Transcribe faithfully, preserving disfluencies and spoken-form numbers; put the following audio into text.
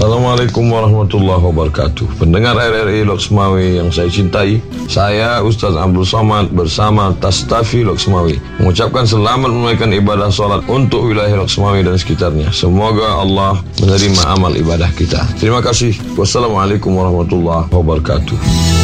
Assalamualaikum warahmatullahi wabarakatuh. Pendengar R R I Loksmawi yang saya cintai, saya Ustaz Abdul Somad bersama Tastafi Loksmawi mengucapkan selamat menunaikan ibadah solat untuk wilayah Loksmawi dan sekitarnya. Semoga Allah menerima amal ibadah kita. Terima kasih. Wassalamualaikum warahmatullahi wabarakatuh.